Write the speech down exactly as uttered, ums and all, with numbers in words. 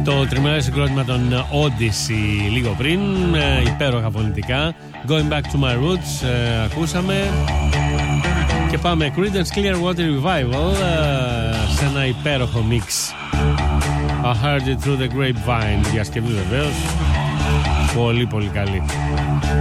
Το τριμερές συγκρότημα των Odyssey λίγο πριν, ε, υπέροχα φωνητικά. Going Back to My Roots ε, ακούσαμε. Και πάμε Creedence Clearwater Revival ε, σε ένα υπέροχο μίξ. I Heard It Through the Grapevine. Διασκευή βεβαίως. Πολύ πολύ καλή.